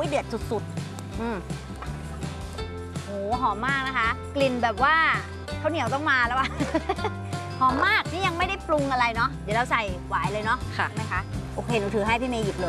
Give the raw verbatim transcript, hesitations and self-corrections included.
เดือดสุดๆอืมโหหอมมากนะคะ กลิ่นแบบว่าข้าวเหนียวต้องมาแล้วอะ หอมมากนี่ยังไม่ได้ปรุงอะไรเนาะเดี๋ยวเราใส่หวายเลยเนาะค่ะใช่ไหมคะโอเคหนูถือให้พี่เมย์หยิบเลย